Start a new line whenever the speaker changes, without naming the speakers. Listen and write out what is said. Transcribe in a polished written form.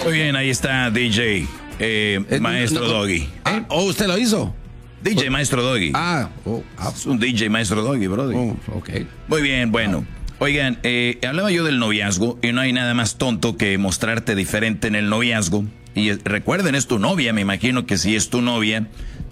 Muy bien, ahí está DJ, Maestro Doggy.
¿Usted lo hizo?
DJ Maestro Doggy. Es un DJ Maestro Doggy, brother.
Ok.
Muy bien, bueno. Oigan, hablaba yo del noviazgo y no hay nada más tonto que mostrarte diferente en el noviazgo. Y recuerden, es tu novia, me imagino que si es tu novia,